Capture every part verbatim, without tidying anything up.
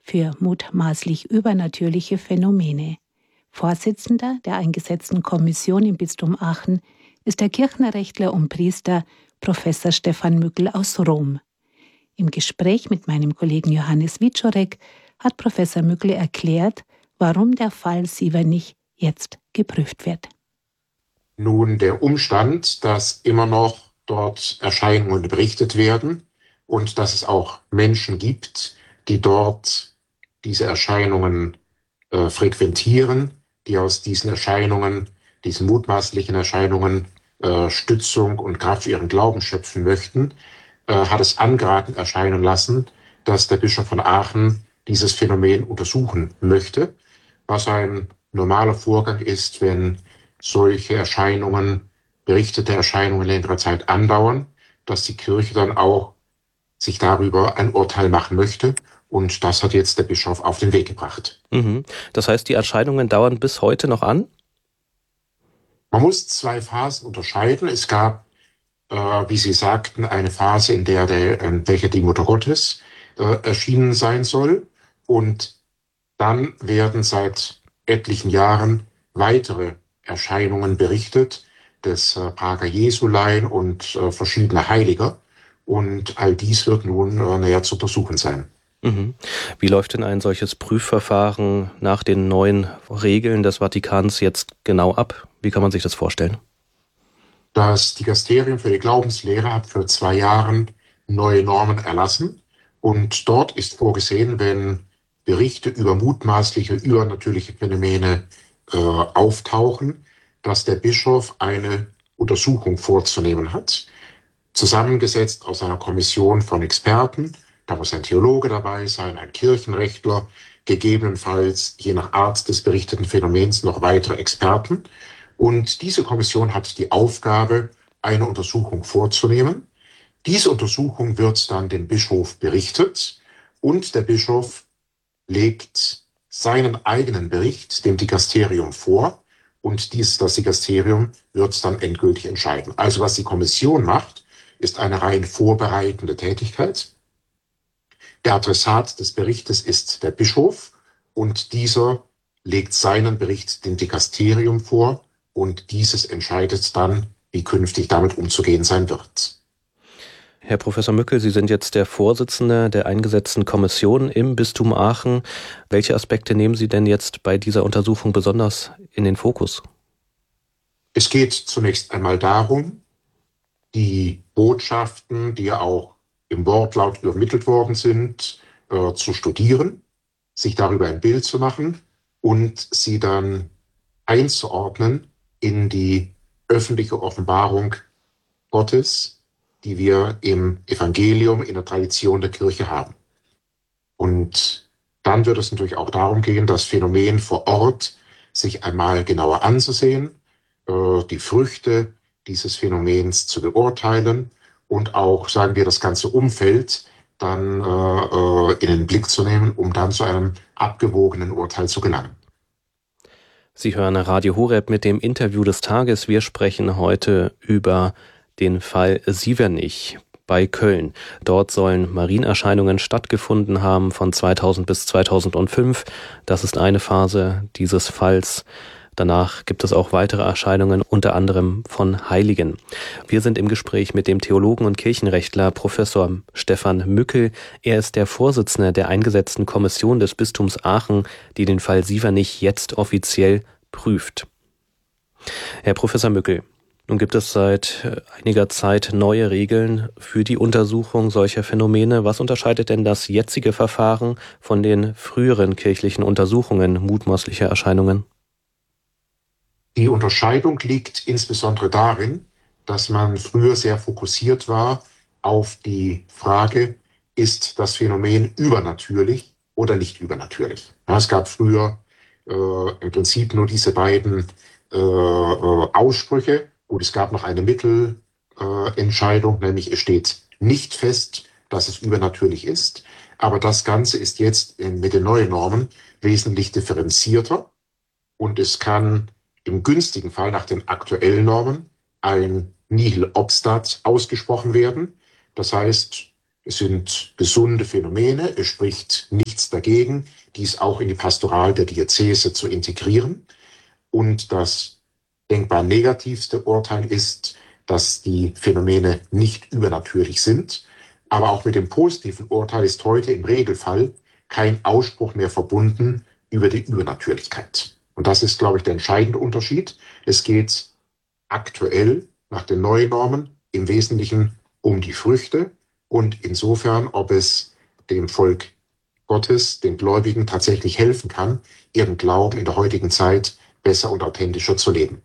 für mutmaßlich übernatürliche Phänomene. Vorsitzender der eingesetzten Kommission im Bistum Aachen ist der Kirchenrechtler und Priester Professor Stefan Mückel aus Rom. Im Gespräch mit meinem Kollegen Johannes Wiczorek hat Professor Mückel erklärt, warum der Fall Sievernich jetzt geprüft wird. Nun, der Umstand, dass immer noch dort Erscheinungen berichtet werden und dass es auch Menschen gibt, die dort diese Erscheinungen äh, frequentieren, die aus diesen Erscheinungen, diesen mutmaßlichen Erscheinungen äh, Stützung und Kraft für ihren Glauben schöpfen möchten, äh, hat es angeraten erscheinen lassen, dass der Bischof von Aachen dieses Phänomen untersuchen möchte, was ein normaler Vorgang ist, wenn solche Erscheinungen, berichtete Erscheinungen längere Zeit andauern, dass die Kirche dann auch sich darüber ein Urteil machen möchte. Und das hat jetzt der Bischof auf den Weg gebracht. Mhm. Das heißt, die Erscheinungen dauern bis heute noch an? Man muss zwei Phasen unterscheiden. Es gab, äh, wie Sie sagten, eine Phase, in der der, in welcher die Mutter Gottes äh, erschienen sein soll. Und dann werden seit etlichen Jahren weitere Erscheinungen berichtet, des äh, Prager Jesulein und äh, verschiedener Heiliger. Und all dies wird nun äh, näher zu untersuchen sein. Mhm. Wie läuft denn ein solches Prüfverfahren nach den neuen Regeln des Vatikans jetzt genau ab? Wie kann man sich das vorstellen? Das Dikasterium für die Glaubenslehre hat für zwei Jahren neue Normen erlassen. Und dort ist vorgesehen, wenn Berichte über mutmaßliche übernatürliche Phänomene äh, auftauchen, dass der Bischof eine Untersuchung vorzunehmen hat, zusammengesetzt aus einer Kommission von Experten. Da muss ein Theologe dabei sein, ein Kirchenrechtler, gegebenenfalls je nach Art des berichteten Phänomens noch weitere Experten. Und diese Kommission hat die Aufgabe, eine Untersuchung vorzunehmen. Diese Untersuchung wird dann dem Bischof berichtet und der Bischof legt seinen eigenen Bericht dem Dikasterium vor und dies, das Dikasterium wird dann endgültig entscheiden. Also was die Kommission macht, ist eine rein vorbereitende Tätigkeit. Der Adressat des Berichtes ist der Bischof und dieser legt seinen Bericht dem Dikasterium vor und dieses entscheidet dann, wie künftig damit umzugehen sein wird. Herr Professor Mückel, Sie sind jetzt der Vorsitzende der eingesetzten Kommission im Bistum Aachen. Welche Aspekte nehmen Sie denn jetzt bei dieser Untersuchung besonders in den Fokus? Es geht zunächst einmal darum, die Botschaften, die ja auch im Wortlaut übermittelt worden sind, äh, zu studieren, sich darüber ein Bild zu machen und sie dann einzuordnen in die öffentliche Offenbarung Gottes, die wir im Evangelium, in der Tradition der Kirche haben. Und dann wird es natürlich auch darum gehen, das Phänomen vor Ort sich einmal genauer anzusehen, äh, die Früchte dieses Phänomens zu beurteilen und auch, sagen wir, das ganze Umfeld dann äh, in den Blick zu nehmen, um dann zu einem abgewogenen Urteil zu gelangen. Sie hören Radio Horeb mit dem Interview des Tages. Wir sprechen heute über den Fall Sievernich bei Köln. Dort sollen Marienerscheinungen stattgefunden haben von zweitausend bis zweitausendfünf. Das ist eine Phase dieses Falls. Danach gibt es auch weitere Erscheinungen, unter anderem von Heiligen. Wir sind im Gespräch mit dem Theologen und Kirchenrechtler Professor Stefan Mückel. Er ist der Vorsitzende der eingesetzten Kommission des Bistums Aachen, die den Fall Sievernich jetzt offiziell prüft. Herr Professor Mückel, nun gibt es seit einiger Zeit neue Regeln für die Untersuchung solcher Phänomene. Was unterscheidet denn das jetzige Verfahren von den früheren kirchlichen Untersuchungen mutmaßlicher Erscheinungen? Die Unterscheidung liegt insbesondere darin, dass man früher sehr fokussiert war auf die Frage, ist das Phänomen übernatürlich oder nicht übernatürlich? Ja, es gab früher äh, im Prinzip nur diese beiden äh, äh, Aussprüche. Gut, es gab noch eine Mittelentscheidung, äh, nämlich es steht nicht fest, dass es übernatürlich ist. Aber das Ganze ist jetzt in, mit den neuen Normen wesentlich differenzierter und es kann im günstigen Fall nach den aktuellen Normen ein Nihil obstat ausgesprochen werden. Das heißt, Es sind gesunde Phänomene. Es spricht nichts dagegen, dies auch in die Pastoral der Diözese zu integrieren. Und das denkbar negativste Urteil ist, dass die Phänomene nicht übernatürlich sind. Aber auch mit dem positiven Urteil ist heute im Regelfall kein Ausspruch mehr verbunden über die Übernatürlichkeit. Und das ist, glaube ich, der entscheidende Unterschied. Es geht aktuell nach den neuen Normen im Wesentlichen um die Früchte und insofern, ob es dem Volk Gottes, den Gläubigen, tatsächlich helfen kann, ihren Glauben in der heutigen Zeit besser und authentischer zu leben.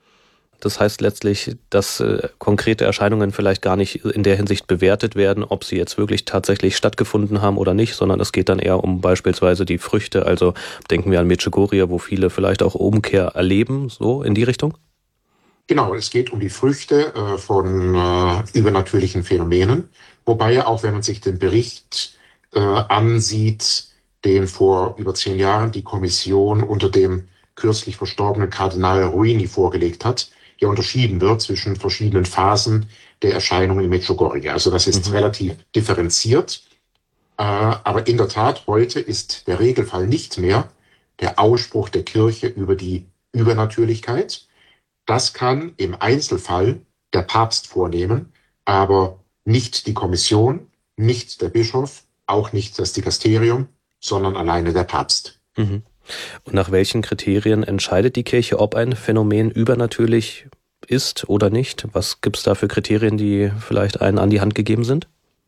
Das heißt letztlich, dass äh, konkrete Erscheinungen vielleicht gar nicht in der Hinsicht bewertet werden, ob sie jetzt wirklich tatsächlich stattgefunden haben oder nicht, sondern es geht dann eher um beispielsweise die Früchte. Also denken wir an Medjugorje, wo viele vielleicht auch Umkehr erleben, so in die Richtung? Genau, es geht um die Früchte äh, von äh, übernatürlichen Phänomenen, wobei auch, wenn man sich den Bericht äh, ansieht, den vor über zehn Jahren die Kommission unter dem kürzlich verstorbenen Kardinal Ruini vorgelegt hat, hier unterschieden wird zwischen verschiedenen Phasen der Erscheinungen in Medjugorje. Also das ist mhm. relativ differenziert. Äh, aber in der Tat, heute ist der Regelfall nicht mehr der Ausspruch der Kirche über die Übernatürlichkeit. Das kann im Einzelfall der Papst vornehmen, aber nicht die Kommission, nicht der Bischof, auch nicht das Dikasterium, sondern alleine der Papst. Mhm. Und nach welchen Kriterien entscheidet die Kirche, ob ein Phänomen übernatürlich ist oder nicht? Was gibt es da für Kriterien, die vielleicht einen an die Hand gegeben sind?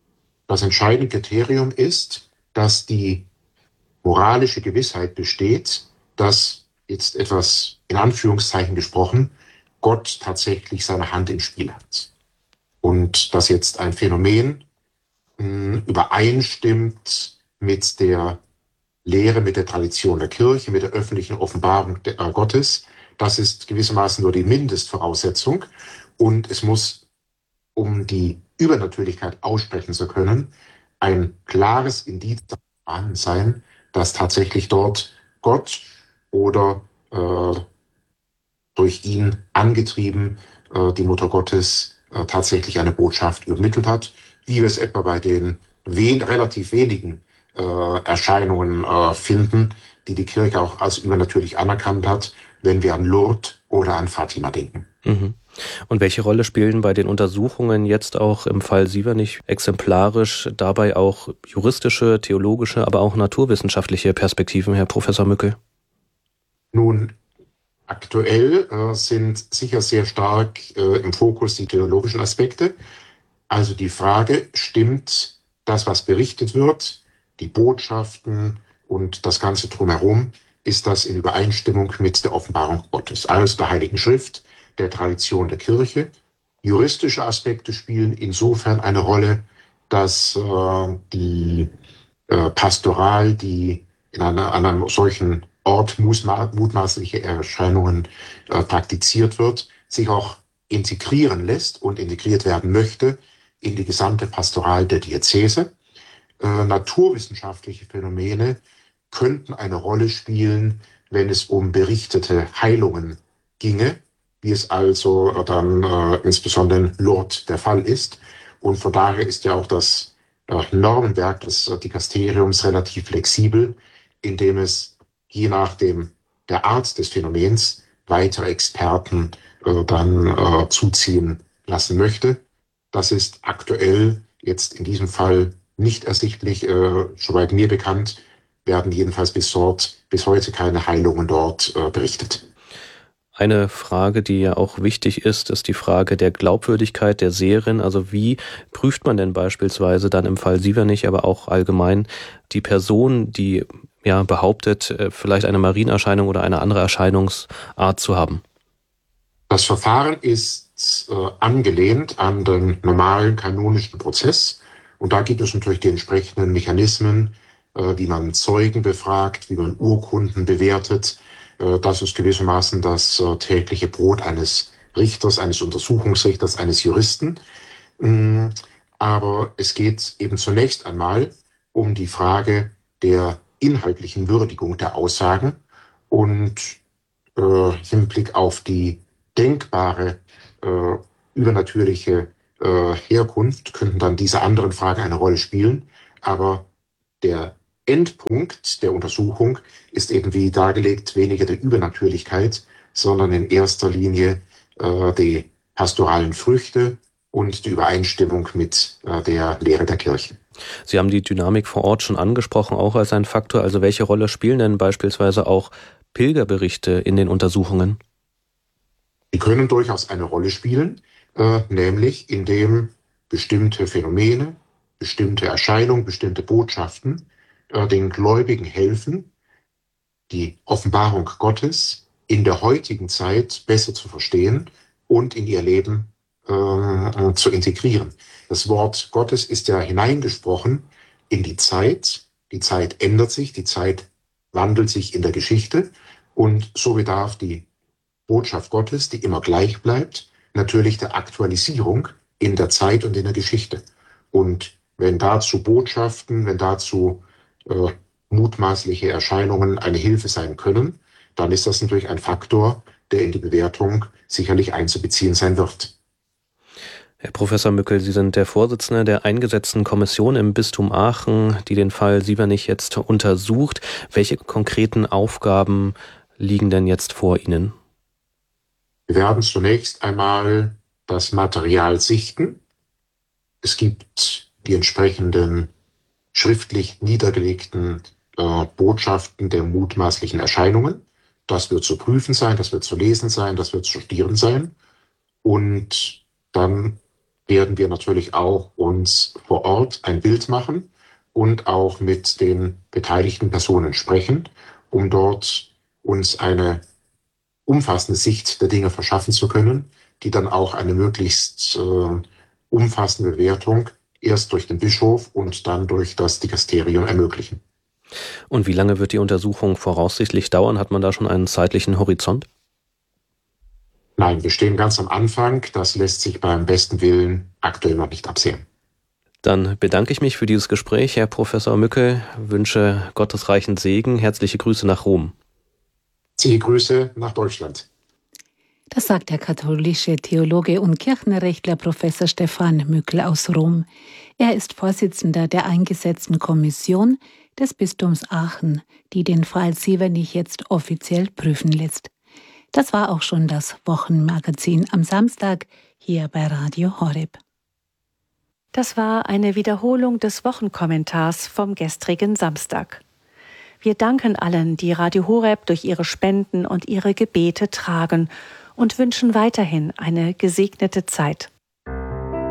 Das entscheidende Kriterium ist, dass die moralische Gewissheit besteht, dass, jetzt etwas in Anführungszeichen gesprochen, Gott tatsächlich seine Hand im Spiel hat. Und dass jetzt ein Phänomen mh, übereinstimmt mit der Lehre, mit der Tradition der Kirche, mit der öffentlichen Offenbarung der, äh, Gottes, das ist gewissermaßen nur die Mindestvoraussetzung. Und es muss, um die Übernatürlichkeit aussprechen zu können, ein klares Indiz vorhanden sein, dass tatsächlich dort Gott oder äh, durch ihn angetrieben äh, die Mutter Gottes äh, tatsächlich eine Botschaft übermittelt hat, wie wir es etwa bei den wen, relativ wenigen äh, Erscheinungen äh, finden, die die Kirche auch als übernatürlich anerkannt hat, wenn wir an Lourdes oder an Fatima denken. Mhm. Und welche Rolle spielen bei den Untersuchungen jetzt auch im Fall Sievernich exemplarisch dabei auch juristische, theologische, aber auch naturwissenschaftliche Perspektiven, Herr Professor Mückel? Nun, aktuell äh, sind sicher sehr stark äh, im Fokus die theologischen Aspekte. Also die Frage, stimmt das, was berichtet wird, die Botschaften und das Ganze drumherum, ist das in Übereinstimmung mit der Offenbarung Gottes, also der Heiligen Schrift, der Tradition der Kirche. Juristische Aspekte spielen insofern eine Rolle, dass äh, die äh, Pastoral, die in einer, an einem solchen Ort mutmaßliche Erscheinungen äh, praktiziert wird, sich auch integrieren lässt und integriert werden möchte in die gesamte Pastoral der Diözese. Äh, naturwissenschaftliche Phänomene könnten eine Rolle spielen, wenn es um berichtete Heilungen ginge, wie es also dann äh, insbesondere in Lourdes der Fall ist. Und von daher ist ja auch das äh, Normenwerk des äh, Dikasteriums relativ flexibel, indem es je nach dem, der Art des Phänomens weitere Experten äh, dann äh, zuziehen lassen möchte. Das ist aktuell jetzt in diesem Fall nicht ersichtlich. Äh, soweit mir bekannt, werden jedenfalls bis dort, bis heute keine Heilungen dort äh, berichtet. Eine Frage, die ja auch wichtig ist, ist die Frage der Glaubwürdigkeit der Seherin. Also wie prüft man denn beispielsweise dann im Fall Sievernich, aber auch allgemein die Person, die ja behauptet, vielleicht eine Marienerscheinung oder eine andere Erscheinungsart zu haben? Das Verfahren ist äh, angelehnt an den normalen kanonischen Prozess. Und da gibt es natürlich die entsprechenden Mechanismen, äh, wie man Zeugen befragt, wie man Urkunden bewertet. Äh, das ist gewissermaßen das äh, tägliche Brot eines Richters, eines Untersuchungsrichters, eines Juristen. Mm, aber es geht eben zunächst einmal um die Frage der inhaltlichen Würdigung der Aussagen und äh, Hinblick auf die denkbare äh, übernatürliche äh, Herkunft könnten dann diese anderen Fragen eine Rolle spielen. Aber der Endpunkt der Untersuchung ist eben wie dargelegt weniger die Übernatürlichkeit, sondern in erster Linie äh, die pastoralen Früchte und die Übereinstimmung mit äh, der Lehre der Kirche. Sie haben die Dynamik vor Ort schon angesprochen, auch als ein Faktor. Also welche Rolle spielen denn beispielsweise auch Pilgerberichte in den Untersuchungen? Die können durchaus eine Rolle spielen, äh, nämlich indem bestimmte Phänomene, bestimmte Erscheinungen, bestimmte Botschaften äh, den Gläubigen helfen, die Offenbarung Gottes in der heutigen Zeit besser zu verstehen und in ihr Leben äh, zu integrieren. Das Wort Gottes ist ja hineingesprochen in die Zeit. Die Zeit ändert sich, die Zeit wandelt sich in der Geschichte und so bedarf die Botschaft Gottes, die immer gleich bleibt, natürlich der Aktualisierung in der Zeit und in der Geschichte. Und wenn dazu Botschaften, wenn dazu äh, mutmaßliche Erscheinungen eine Hilfe sein können, dann ist das natürlich ein Faktor, der in die Bewertung sicherlich einzubeziehen sein wird. Herr Professor Mückel, Sie sind der Vorsitzende der eingesetzten Kommission im Bistum Aachen, die den Fall Sievernich jetzt untersucht. Welche konkreten Aufgaben liegen denn jetzt vor Ihnen? Wir werden zunächst einmal das Material sichten. Es gibt die entsprechenden schriftlich niedergelegten äh, Botschaften der mutmaßlichen Erscheinungen. Das wird zu prüfen sein, das wird zu lesen sein, das wird zu studieren sein. Und dann werden wir natürlich auch uns vor Ort ein Bild machen und auch mit den beteiligten Personen sprechen, um dort uns eine umfassende Sicht der Dinge verschaffen zu können, die dann auch eine möglichst äh, umfassende Bewertung erst durch den Bischof und dann durch das Dikasterium ermöglichen. Und wie lange wird die Untersuchung voraussichtlich dauern? Hat man da schon einen zeitlichen Horizont? Nein, wir stehen ganz am Anfang. Das lässt sich beim besten Willen aktuell noch nicht absehen. Dann bedanke ich mich für dieses Gespräch, Herr Professor Mückel, wünsche gottesreichen Segen. Herzliche Grüße nach Rom. Herzliche Grüße nach Deutschland. Das sagt der katholische Theologe und Kirchenrechtler Professor Stefan Mückel aus Rom. Er ist Vorsitzender der eingesetzten Kommission des Bistums Aachen, die den Fall Sievernich jetzt offiziell prüfen lässt. Das war auch schon das Wochenmagazin am Samstag hier bei Radio Horeb. Das war eine Wiederholung des Wochenkommentars vom gestrigen Samstag. Wir danken allen, die Radio Horeb durch ihre Spenden und ihre Gebete tragen und wünschen weiterhin eine gesegnete Zeit.